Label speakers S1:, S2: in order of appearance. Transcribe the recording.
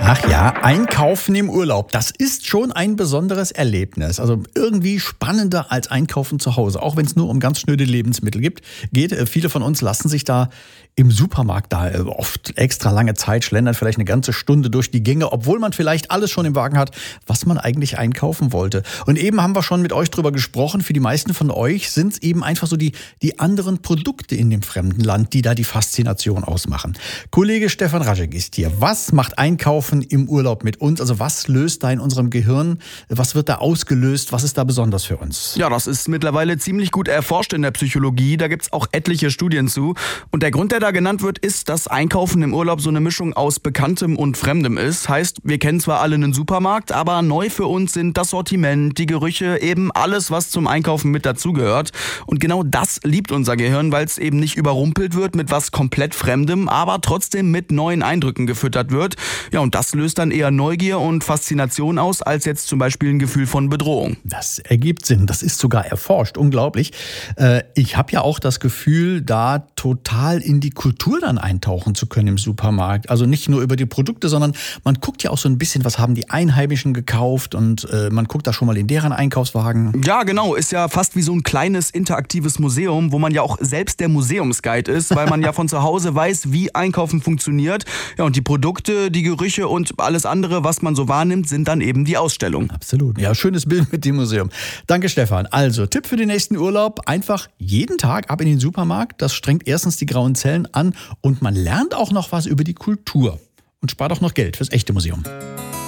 S1: Ach ja, Einkaufen im Urlaub, das ist schon ein besonderes Erlebnis. Also irgendwie spannender als Einkaufen zu Hause, auch wenn es nur um ganz schnöde Lebensmittel geht. Viele von uns lassen sich da im Supermarkt oft extra lange Zeit schlendern, vielleicht eine ganze Stunde durch die Gänge, obwohl man vielleicht alles schon im Wagen hat, was man eigentlich einkaufen wollte. Und eben haben wir schon mit euch drüber gesprochen. Für die meisten von euch sind es eben einfach so die anderen Produkte in dem fremden Land, die da die Faszination ausmachen. Kollege Stefan Raschek ist hier. Was macht Einkaufen im Urlaub mit uns? Also was löst da in unserem Gehirn? Was wird da ausgelöst? Was ist da besonders für uns?
S2: Ja, das ist mittlerweile ziemlich gut erforscht in der Psychologie. Da gibt's auch etliche Studien zu. Und der Grund, der da genannt wird, ist, dass Einkaufen im Urlaub so eine Mischung aus Bekanntem und Fremdem ist. Heißt, wir kennen zwar alle einen Supermarkt, aber neu für uns sind das Sortiment, die Gerüche, eben alles, was zum Einkaufen mit dazugehört. Und genau das liebt unser Gehirn, weil es eben nicht überrumpelt wird mit was komplett Fremdem, aber trotzdem mit neuen Eindrücken gefüttert wird. Ja, und das löst dann eher Neugier und Faszination aus, als jetzt zum Beispiel ein Gefühl von Bedrohung.
S1: Das ergibt Sinn. Das ist sogar erforscht. Unglaublich. Ich habe ja auch das Gefühl, da total in die Kultur dann eintauchen zu können im Supermarkt. Also nicht nur über die Produkte, sondern man guckt ja auch so ein bisschen, was haben die Einheimischen gekauft und man guckt da schon mal in deren Einkaufswagen.
S2: Ja, genau. Ist ja fast wie so ein kleines interaktives Museum, wo man ja auch selbst der Museumsguide ist, weil man ja von zu Hause weiß, wie Einkaufen funktioniert. Ja, und die Produkte, die Gerüche und alles andere, was man so wahrnimmt, sind dann eben die Ausstellung.
S1: Absolut. Ja, schönes Bild mit dem Museum. Danke, Stefan. Also, Tipp für den nächsten Urlaub: einfach jeden Tag ab in den Supermarkt. Das strengt erstens die grauen Zellen an und man lernt auch noch was über die Kultur und spart auch noch Geld fürs echte Museum.